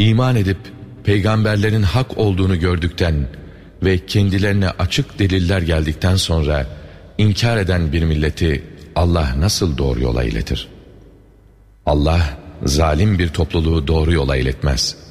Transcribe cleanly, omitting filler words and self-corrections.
İman edip peygamberlerin hak olduğunu gördükten ve kendilerine açık deliller geldikten sonra inkar eden bir milleti Allah nasıl doğru yola iletir? Allah zalim bir topluluğu doğru yola iletmez.